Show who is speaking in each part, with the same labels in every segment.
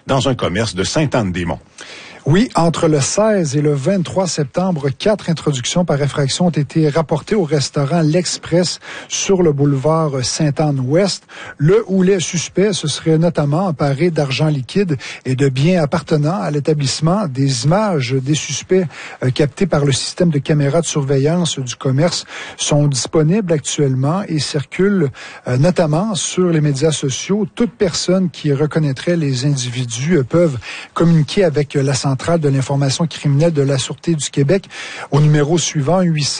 Speaker 1: dans un commerce de Sainte-Anne-des-Monts.
Speaker 2: Oui, entre le 16 et le 23 septembre, 4 introductions par effraction ont été rapportées au restaurant L'Express sur le boulevard Sainte-Anne-Ouest. Le ou les suspects se seraient notamment emparés d'argent liquide et de biens appartenant à l'établissement. Des images des suspects captées par le système de caméras de surveillance du commerce sont disponibles actuellement et circulent notamment sur les médias sociaux. Toute personne qui reconnaîtrait les individus peuvent communiquer avec la centrale de l'information criminelle de la Sûreté du Québec au numéro suivant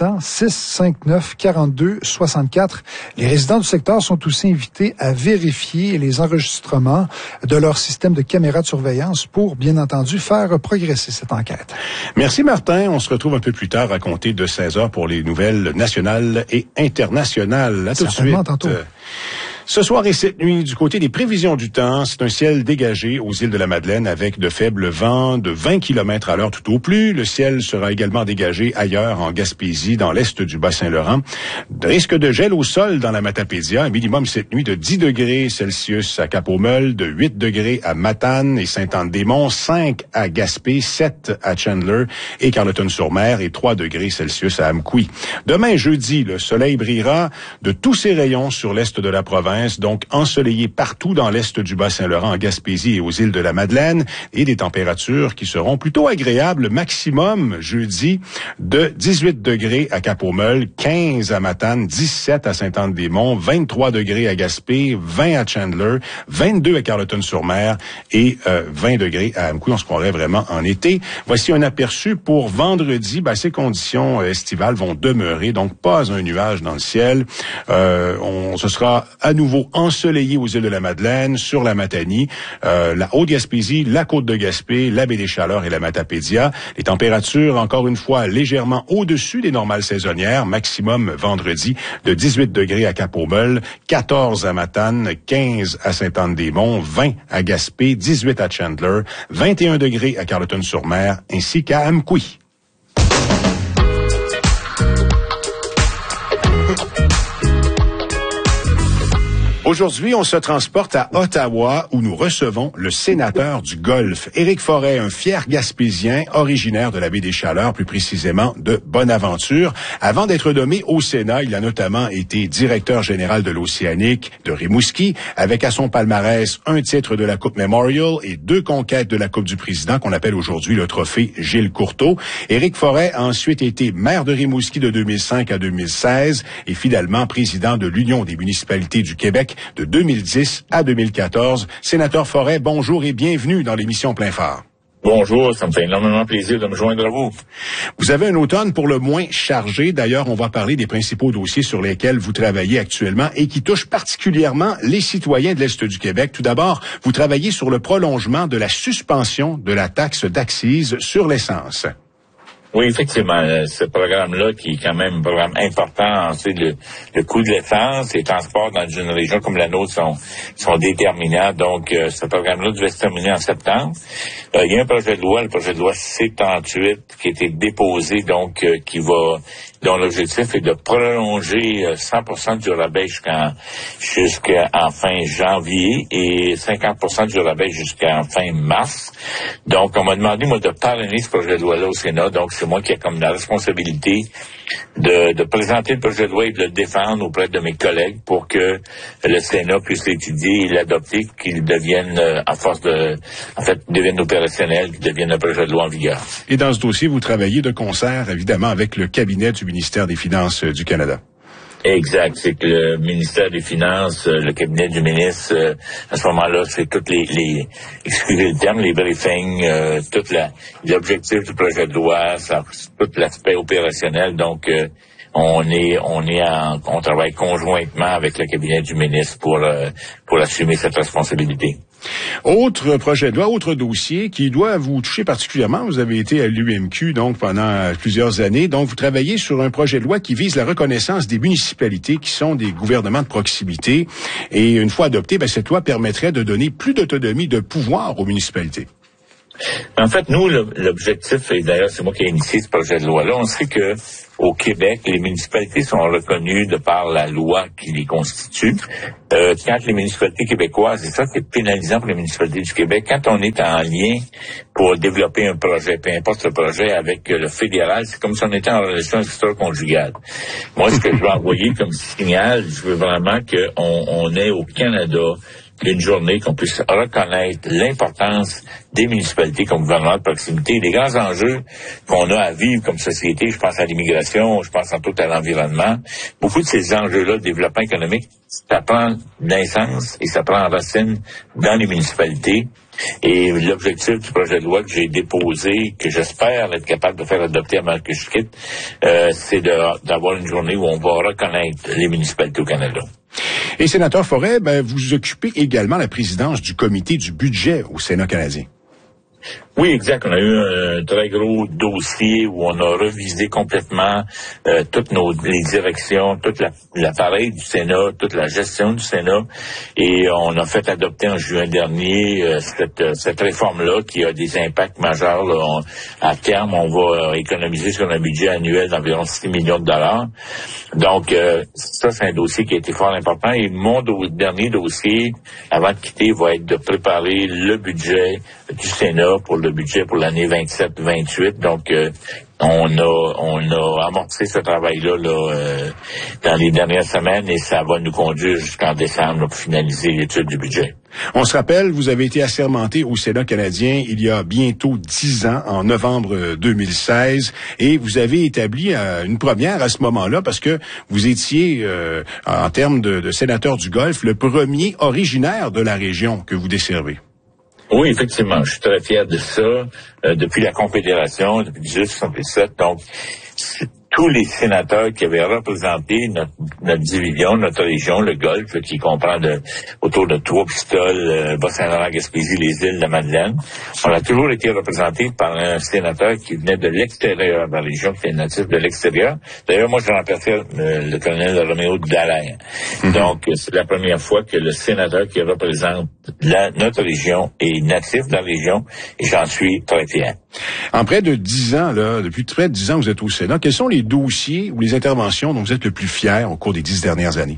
Speaker 2: 800-659-42-64. Les résidents du secteur sont aussi invités à vérifier les enregistrements de leur système de caméras de surveillance pour, bien entendu, faire progresser cette enquête.
Speaker 1: Merci Martin. On se retrouve un peu plus tard à compter de 16h pour les nouvelles nationales et internationales. À tout de suite.
Speaker 2: Tantôt.
Speaker 1: Ce soir et cette nuit, du côté des prévisions du temps, c'est un ciel dégagé aux îles de la Madeleine avec de faibles vents de 20 km à l'heure tout au plus. Le ciel sera également dégagé ailleurs en Gaspésie, dans l'est du Bas-Saint-Laurent. Risque de gel au sol dans la Matapédia, un minimum cette nuit de 10 degrés Celsius à Cap-aux-Meules, de 8 degrés à Matane et Sainte-Anne-des-Monts, 5 à Gaspé, 7 à Chandler et Carleton-sur-Mer et 3 degrés Celsius à Amqui. Demain, jeudi, le soleil brillera de tous ses rayons sur l'est de la province, donc ensoleillé partout dans l'est du Bas-Saint-Laurent, en Gaspésie et aux îles de la Madeleine, et des températures qui seront plutôt agréables, maximum jeudi de 18 degrés à Cap-aux-Meules, 15 à Matane, 17 à Sainte-Anne-des-Monts, 23 degrés à Gaspé, 20 à Chandler, 22 à Carleton-sur-Mer et 20 degrés à Amqui. On se croirait vraiment en été. Voici un aperçu pour vendredi. Ces conditions estivales vont demeurer, donc pas un nuage dans le ciel. Ce sera à nouveau ensoleillé aux îles de la Madeleine, sur la Matanie, la Haute-Gaspésie, la Côte de Gaspé, la Baie des Chaleurs et la Matapédia. Les températures, encore une fois, légèrement au-dessus des normales saisonnières, maximum vendredi de 18 degrés à Cap-aux-Meules, 14 à Matane, 15 à Sainte-Anne-des-Monts, 20 à Gaspé, 18 à Chandler, 21 degrés à Carleton-sur-Mer, ainsi qu'à Amqui. Aujourd'hui, on se transporte à Ottawa où nous recevons le sénateur du Golfe, Éric Forêt, un fier Gaspésien originaire de la Baie des Chaleurs, plus précisément de Bonaventure. Avant d'être nommé au Sénat, il a notamment été directeur général de l'Océanique de Rimouski, avec à son palmarès un titre de la Coupe Memorial et 2 conquêtes de la Coupe du Président qu'on appelle aujourd'hui le trophée Gilles Courteau. Éric Forêt a ensuite été maire de Rimouski de 2005 à 2016 et finalement président de l'Union des municipalités du Québec de 2010 à 2014. Sénateur Forêt, bonjour et bienvenue dans l'émission Plein Phare.
Speaker 3: Bonjour, ça me fait énormément plaisir de me joindre à vous.
Speaker 1: Vous avez un automne pour le moins chargé. D'ailleurs, on va parler des principaux dossiers sur lesquels vous travaillez actuellement et qui touchent particulièrement les citoyens de l'Est du Québec. Tout d'abord, vous travaillez sur le prolongement de la suspension de la taxe d'accise sur l'essence.
Speaker 3: Oui, effectivement, ce programme-là, qui est quand même un programme important, ensuite le coût de l'essence, les transports dans une région comme la nôtre sont déterminants. Donc, ce programme-là devait se terminer en septembre. Il y a un projet de loi, le projet de loi C-38, qui a été déposé, donc dont l'objectif est de prolonger 100% du rabais jusqu'à fin janvier et 50% du rabais jusqu'à fin mars. Donc, on m'a demandé, moi, de parrainer ce projet de loi-là au Sénat. Donc, c'est moi qui ai comme la responsabilité de présenter le projet de loi et de le défendre auprès de mes collègues pour que le Sénat puisse l'étudier et l'adopter, qu'il devienne, devienne opérationnel, qu'il devienne un projet de loi en vigueur.
Speaker 1: Et dans ce dossier, vous travaillez de concert, évidemment, avec le cabinet du ministère des Finances du Canada.
Speaker 3: Exact. C'est que le ministère des Finances, le cabinet du ministre, à ce moment-là, c'est toutes les excusez le terme, les briefings, l'objectif du projet de loi, tout l'aspect opérationnel. Donc, on travaille conjointement avec le cabinet du ministre pour assumer cette responsabilité.
Speaker 1: Autre projet de loi, autre dossier qui doit vous toucher particulièrement. Vous avez été à l'UMQ donc pendant plusieurs années. Donc vous travaillez sur un projet de loi qui vise la reconnaissance des municipalités qui sont des gouvernements de proximité. Et une fois adoptée, cette loi permettrait de donner plus d'autonomie, de pouvoir aux municipalités.
Speaker 3: En fait, nous, l'objectif, et d'ailleurs c'est moi qui ai initié ce projet de loi-là, on sait que au Québec, les municipalités sont reconnues de par la loi qui les constitue. Quand les municipalités québécoises, et ça c'est pénalisant pour les municipalités du Québec, quand on est en lien pour développer un projet, peu importe le projet, avec le fédéral, c'est comme si on était en relation extra-conjugale. Moi, ce que je veux envoyer comme signal, je veux vraiment qu'on ait au Canada une journée qu'on puisse reconnaître l'importance des municipalités comme gouvernement de proximité, les grands enjeux qu'on a à vivre comme société. Je pense à l'immigration, je pense en tout à l'environnement. Beaucoup de ces enjeux-là de développement économique, ça prend naissance et ça prend racine dans les municipalités. Et l'objectif du projet de loi que j'ai déposé, que j'espère être capable de faire adopter avant que je quitte, c'est d'avoir une journée où on va reconnaître les municipalités au Canada.
Speaker 1: Et sénateur Forêt, vous occupez également la présidence du comité du budget au Sénat canadien.
Speaker 3: Oui, exact. On a eu un très gros dossier où on a revisé complètement toutes les directions, tout l'appareil du Sénat, toute la gestion du Sénat, et on a fait adopter en juin dernier cette réforme-là qui a des impacts majeurs. Là. À terme, on va économiser sur un budget annuel d'environ 6 millions de dollars. Donc, ça, c'est un dossier qui a été fort important. Et mon dernier dossier, avant de quitter, va être de préparer le budget du Sénat pour le budget pour l'année 27-28. Donc, on a amorcé ce travail-là dans les dernières semaines et ça va nous conduire jusqu'en décembre pour finaliser l'étude du budget.
Speaker 1: On se rappelle, vous avez été assermenté au Sénat canadien il y a bientôt 10 ans, en novembre 2016, et vous avez établi une première à ce moment-là parce que vous étiez, en termes de sénateur du Golfe, le premier originaire de la région que vous desservez.
Speaker 3: Oui, effectivement, je suis très fier de ça. Depuis la Confédération, depuis 1867, donc tous les sénateurs qui avaient représenté notre division, notre région, le Golfe, qui comprend autour de Trois-Pistoles, Bas-Saint-Laurent, Gaspésie, les îles de la Madeleine, on a toujours été représenté par un sénateur qui venait de l'extérieur de la région, qui était natif de l'extérieur. D'ailleurs, moi, je remplaçais le colonel Roméo Dallaire. Donc, c'est la première fois que le sénateur qui représente notre région est natif de la région, et j'en suis très fier.
Speaker 1: En près de 10 ans, depuis près de 10 ans, vous êtes au Sénat. Quels sont les dossiers ou les interventions dont vous êtes le plus fier au cours des 10 dernières années?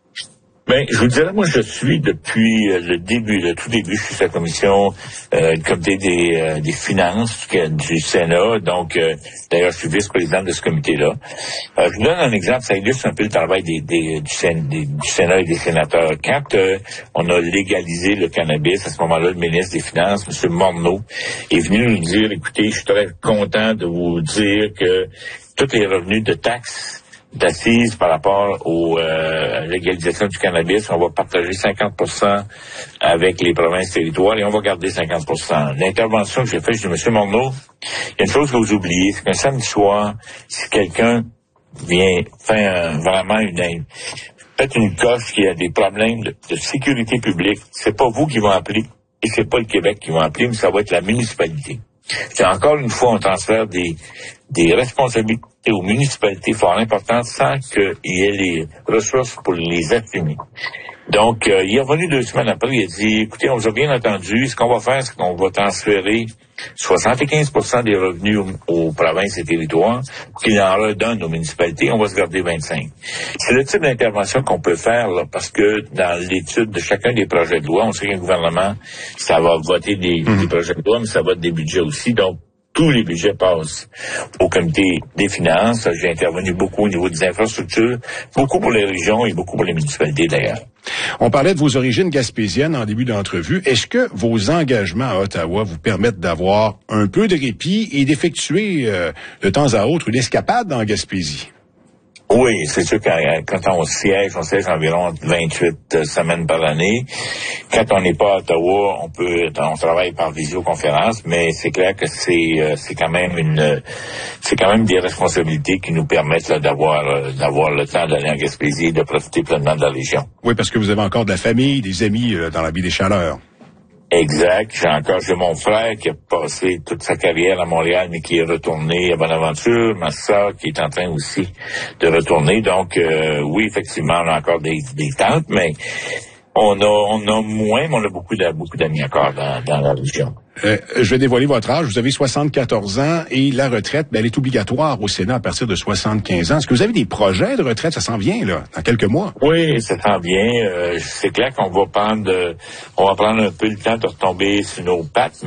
Speaker 3: Ben, je vous dirais, moi, je suis depuis le tout début, je suis sur la commission, le comité des finances du Sénat. Donc, d'ailleurs, je suis vice-président de ce comité-là. Je vous donne un exemple, ça illustre un peu le travail du Sénat et des sénateurs. Quand on a légalisé le cannabis, à ce moment-là, le ministre des Finances, M. Morneau, est venu nous dire, écoutez, je suis très content de vous dire que tous les revenus de taxes d'assises par rapport à la légalisation du cannabis, on va partager 50% avec les provinces territoires et on va garder 50%. L'intervention que j'ai faite, je dis, M. Morneau, il y a une chose que vous oubliez, c'est qu'un samedi soir, si quelqu'un vient faire vraiment peut-être une coche qui a des problèmes de sécurité publique, c'est pas vous qui vont appeler et c'est pas le Québec qui va appeler, mais ça va être la municipalité. C'est encore une fois, on transfère des responsabilités aux municipalités fort importantes sans qu'il y ait les ressources pour les assumer. Donc, il est revenu 2 semaines après, il a dit, écoutez, on vous a bien entendu, ce qu'on va faire, c'est qu'on va transférer 75% des revenus aux provinces et territoires, qu'ils en redonnent aux municipalités, on va se garder 25%. C'est le type d'intervention qu'on peut faire, là, parce que dans l'étude de chacun des projets de loi, on sait qu'un gouvernement, ça va voter des projets de loi, mais ça vote des budgets aussi, donc tous les budgets passent au comité des finances. J'ai intervenu beaucoup au niveau des infrastructures, beaucoup pour les régions et beaucoup pour les municipalités d'ailleurs.
Speaker 1: On parlait de vos origines gaspésiennes en début d'entrevue. Est-ce que vos engagements à Ottawa vous permettent d'avoir un peu de répit et d'effectuer de temps à autre une escapade en Gaspésie?
Speaker 3: Oui, c'est sûr que quand on siège environ 28 semaines par année. Quand on n'est pas à Ottawa, on travaille par visioconférence, mais c'est clair que c'est quand même des responsabilités qui nous permettent là, d'avoir le temps d'aller en Gaspésie et de profiter pleinement de la région.
Speaker 1: Oui, parce que vous avez encore de la famille, des amis dans la baie des Chaleurs.
Speaker 3: Exact. J'ai mon frère qui a passé toute sa carrière à Montréal, mais qui est retourné à Bonaventure. Ma sœur qui est en train aussi de retourner. Donc, oui, effectivement, on a encore des tentes, mais On a moins, mais on a beaucoup d'amis encore dans la région.
Speaker 1: Je vais dévoiler votre âge. Vous avez 74 ans et la retraite, elle est obligatoire au Sénat à partir de 75 ans. Est-ce que vous avez des projets de retraite? Ça s'en vient, là, dans quelques mois.
Speaker 3: Oui, ça s'en vient. C'est clair qu'on va prendre un peu le temps de retomber sur nos pattes,